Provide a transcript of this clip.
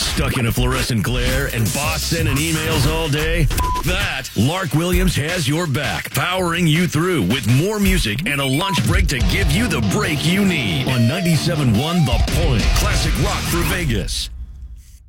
Stuck in a fluorescent glare and boss sending emails all day? That. Lark Williams has your back, powering you through with more music and a lunch break to give you the break you need. On 97.1 The Point. Classic rock for Vegas.